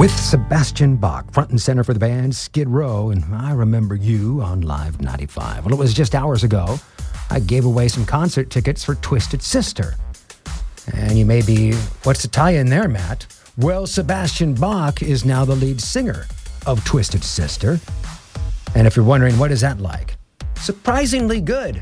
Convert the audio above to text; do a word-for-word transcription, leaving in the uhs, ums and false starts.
with Sebastian Bach, front and center for the band Skid Row, and I Remember You on Live ninety-five. Well, it was just hours ago I gave away some concert tickets for Twisted Sister. And you may be, what's the tie-in there, Matt? Well, Sebastian Bach is now the lead singer of Twisted Sister. And if you're wondering, what is that like? Surprisingly good.